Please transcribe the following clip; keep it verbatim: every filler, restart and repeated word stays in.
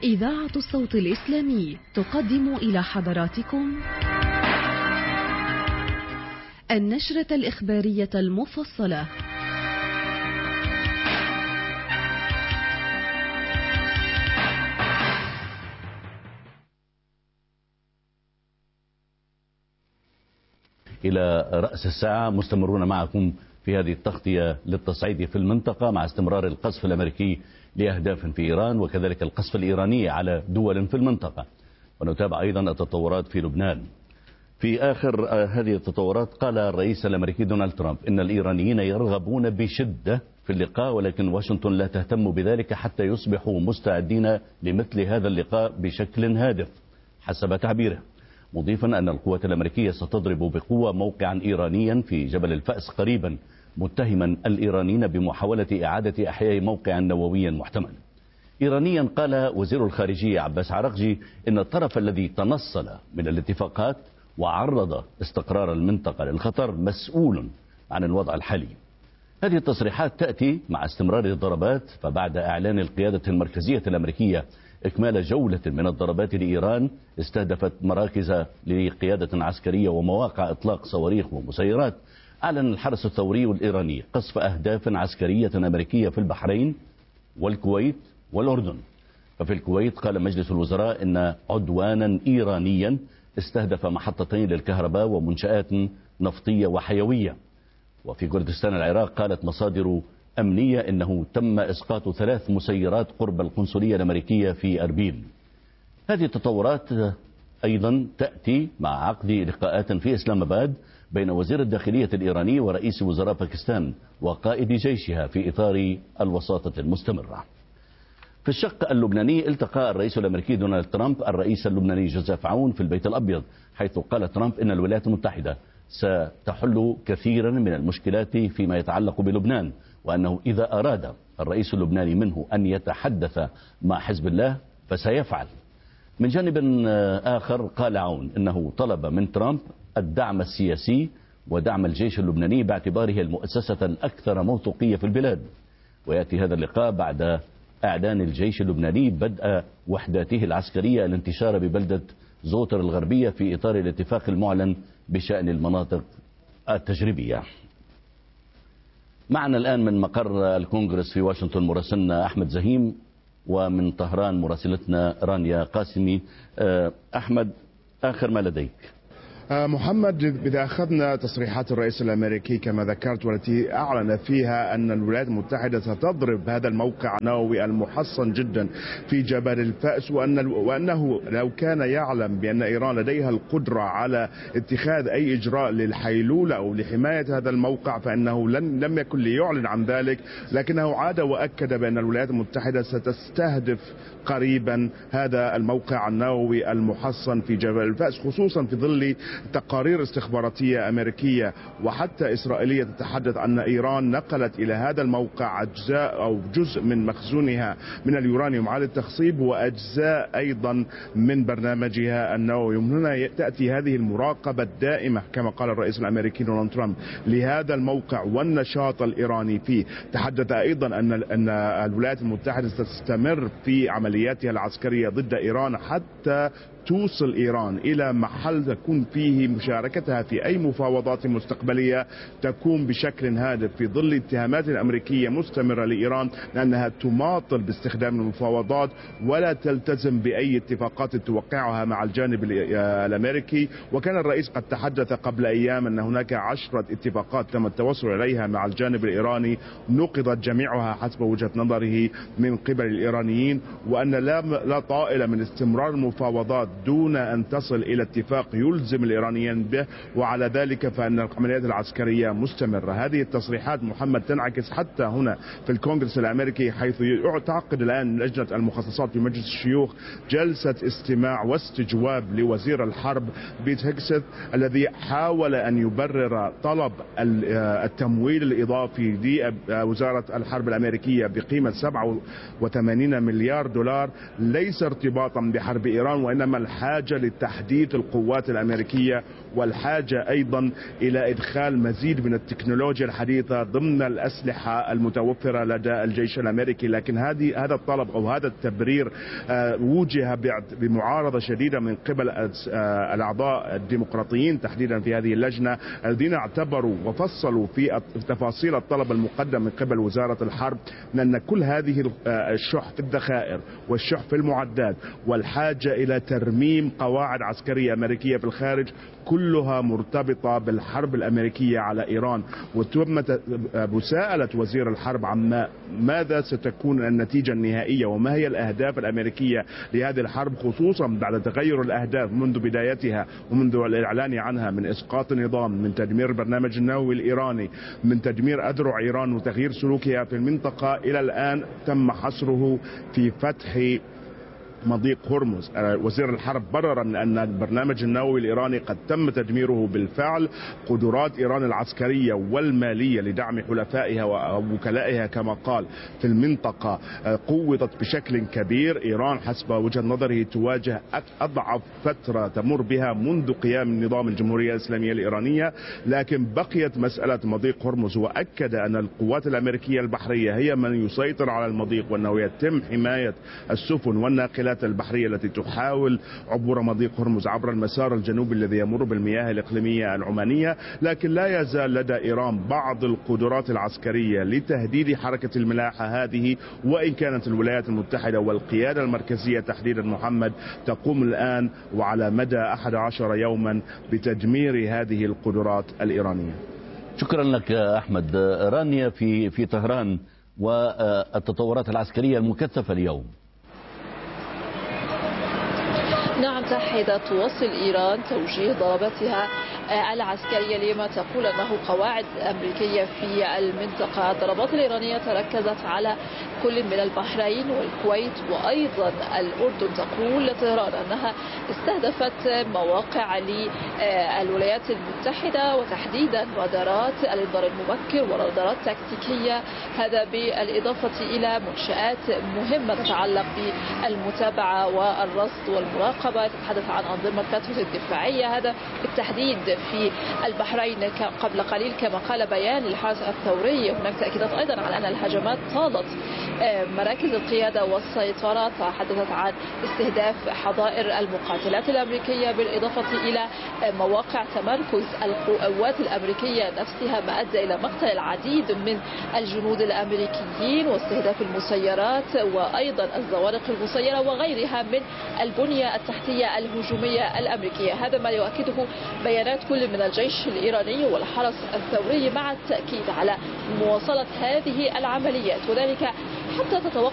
إذاعة الصوت الإسلامي تقدم إلى حضراتكم النشرة الإخبارية المفصلة. إلى رأس الساعة مستمرون معكم في هذه التغطية للتصعيد في المنطقة مع استمرار القصف الأمريكي لأهداف في إيران وكذلك القصف الإيراني على دول في المنطقة، ونتابع أيضا التطورات في لبنان. في آخر هذه التطورات قال الرئيس الأمريكي دونالد ترامب إن الإيرانيين يرغبون بشدة في اللقاء، ولكن واشنطن لا تهتم بذلك حتى يصبحوا مستعدين لمثل هذا اللقاء بشكل هادف حسب تعبيره، مضيفا أن القوات الأمريكية ستضرب بقوة موقعا إيرانيا في جبل الفأس قريبا، متهما الإيرانيين بمحاولة إعادة إحياء موقع نووي محتمل. إيرانيا قال وزير الخارجية عباس عراقجي إن الطرف الذي تنصل من الاتفاقات وعرض استقرار المنطقة للخطر مسؤول عن الوضع الحالي. هذه التصريحات تأتي مع استمرار الضربات، فبعد إعلان القيادة المركزية الأمريكية إكمال جولة من الضربات لإيران استهدفت مراكز لقيادة عسكرية ومواقع إطلاق صواريخ ومسيرات، أعلن الحرس الثوري الإيراني قصف أهداف عسكرية أمريكية في البحرين والكويت والأردن. ففي الكويت قال مجلس الوزراء إن عدوانا إيرانيا استهدف محطتين للكهرباء ومنشآت نفطية وحيوية. وفي كردستان العراق قالت مصادر أمنية إنه تم إسقاط ثلاث مسيرات قرب القنصلية الأمريكية في أربيل. هذه التطورات أيضا تأتي مع عقد لقاءات في إسلام آباد بين وزير الداخلية الإيراني ورئيس وزراء باكستان وقائد جيشها في إطار الوساطة المستمرة. في الشق اللبناني التقى الرئيس الأمريكي دونالد ترامب الرئيس اللبناني جوزيف عون في البيت الأبيض، حيث قال ترامب إن الولايات المتحدة ستحل كثيرا من المشكلات فيما يتعلق بلبنان، وأنه إذا أراد الرئيس اللبناني منه أن يتحدث مع حزب الله فسيفعل. من جانب آخر قال عون إنه طلب من ترامب الدعم السياسي ودعم الجيش اللبناني باعتباره المؤسسة الأكثر موثوقية في البلاد. ويأتي هذا اللقاء بعد إعلان الجيش اللبناني بدء وحداته العسكرية الانتشار ببلدة زوتر الغربية في إطار الاتفاق المعلن بشأن المناطق التجريبية. معنا الآن من مقر الكونغرس في واشنطن مراسلنا أحمد زهيم، ومن طهران مراسلتنا رانيا قاسمي. أحمد، آخر ما لديك؟ محمد، إذا أخذنا تصريحات الرئيس الأمريكي كما ذكرت والتي أعلن فيها أن الولايات المتحدة ستضرب هذا الموقع النووي المحصن جدا في جبل الفأس، وأن وأنه لو كان يعلم بأن إيران لديها القدرة على اتخاذ أي إجراء للحيلولة أو لحماية هذا الموقع فإنه لن لم يكن ليعلن عن ذلك، لكنه عاد وأكد بأن الولايات المتحدة ستستهدف قريبا هذا الموقع النووي المحصن في جبل الفأس، خصوصا في ظل تقارير استخباراتية أمريكية وحتى إسرائيلية تتحدث أن إيران نقلت إلى هذا الموقع أجزاء أو جزء من مخزونها من اليورانيوم على التخصيب وأجزاء أيضا من برنامجها النووي. من هنا تأتي هذه المراقبة الدائمة كما قال الرئيس الأمريكي دونالد ترامب لهذا الموقع والنشاط الإيراني فيه. تحدث أيضا أن أن الولايات المتحدة ستستمر في عملياتها العسكرية ضد إيران حتى توصل إيران إلى محل تكون فيه مشاركتها في أي مفاوضات مستقبلية تكون بشكل هادف، في ظل اتهامات الأمريكية مستمرة لإيران لأنها تماطل باستخدام المفاوضات ولا تلتزم بأي اتفاقات توقعها مع الجانب الأمريكي. وكان الرئيس قد تحدث قبل أيام أن هناك عشرة اتفاقات تم التوصل إليها مع الجانب الإيراني نقضت جميعها حسب وجهة نظره من قبل الإيرانيين، وأن لا لا طائل من استمرار المفاوضات دون أن تصل إلى اتفاق يلزم الإيرانيين به، وعلى ذلك فإن العمليات العسكرية مستمرة. هذه التصريحات محمد تنعكس حتى هنا في الكونغرس الأمريكي، حيث تعقد الآن لجنة المخصصات في مجلس الشيوخ جلسة استماع واستجواب لوزير الحرب بيت هيكسث الذي حاول أن يبرر طلب التمويل الإضافي لوزارة الحرب الأمريكية بقيمة سبعة وثمانين مليار دولار ليس ارتباطا بحرب إيران، وإنما الحاجة لتحديث القوات الأمريكية والحاجة أيضا إلى إدخال مزيد من التكنولوجيا الحديثة ضمن الأسلحة المتوفرة لدى الجيش الأمريكي. لكن هذه هذا الطلب أو هذا التبرير وجه بمعارضة شديدة من قبل الأعضاء الديمقراطيين تحديدا في هذه اللجنة، الذين اعتبروا وفصلوا في تفاصيل الطلب المقدم من قبل وزارة الحرب أن كل هذه الشح في الذخائر والشح في المعدات والحاجة إلى ترميم قواعد عسكرية أمريكية في الخارج كلها مرتبطة بالحرب الأمريكية على إيران. وتم مساءلة وزير الحرب عما ماذا ستكون النتيجة النهائية وما هي الأهداف الأمريكية لهذه الحرب، خصوصا بعد تغير الأهداف منذ بدايتها ومنذ الإعلان عنها من إسقاط النظام، من تدمير البرنامج النووي الإيراني، من تدمير أذرع إيران وتغيير سلوكها في المنطقة، إلى الآن تم حصره في فتح مضيق هرمز. وزير الحرب برر من أن البرنامج النووي الإيراني قد تم تدميره بالفعل. قدرات إيران العسكرية والمالية لدعم حلفائها ووكلائها كما قال في المنطقة قوضت بشكل كبير. إيران حسب وجهة نظره تواجه أضعف فترة تمر بها منذ قيام النظام الجمهورية الإسلامية الإيرانية، لكن بقيت مسألة مضيق هرمز. وأكد أن القوات الأمريكية البحرية هي من يسيطر على المضيق، وأنه يتم حماية السفن والناقلات البحرية التي تحاول عبور مضيق هرمز عبر المسار الجنوبي الذي يمر بالمياه الإقليمية العمانية. لكن لا يزال لدى إيران بعض القدرات العسكرية لتهديد حركة الملاحة هذه، وإن كانت الولايات المتحدة والقيادة المركزية تحديدا محمد تقوم الآن وعلى مدى أحد عشر يوما بتدمير هذه القدرات الإيرانية. شكرا لك أحمد. رانيا في في طهران والتطورات العسكرية المكثفة اليوم. نعم، تحت تواصل إيران توجيه ضرباتها العسكرية لما تقول أنه قواعد أمريكية في المنطقة. الضربات الإيرانية تركزت على كل من البحرين والكويت وأيضا الأردن. تقول طهران أنها استهدفت مواقع للولايات المتحدة وتحديدا رادارات الإنذار المبكر ورادارات تكتيكية، هذا بالإضافة إلى منشآت مهمة تتعلق بالمتابعة والرصد والمراقبة. تتحدث عن أنظمة فتوى الدفاعية، هذا بالتحديد في البحرين قبل قليل كما قال بيان للحرس الثوري. هناك تأكيدات أيضا على أن الهجمات طالت مراكز القيادة والسيطرة. تحدثت عن استهداف حظائر المقاتلات الأمريكية بالإضافة إلى مواقع تمركز القوات الأمريكية نفسها، ما أدى إلى مقتل العديد من الجنود الأمريكيين واستهداف المسيرات وأيضا الزوارق المسيرة وغيرها من البنية التحتية الهجومية الأمريكية. هذا ما يؤكده بيانات كل من الجيش الإيراني والحرس الثوري، مع التأكيد على مواصلة هذه العمليات، وذلك حتى تتوقف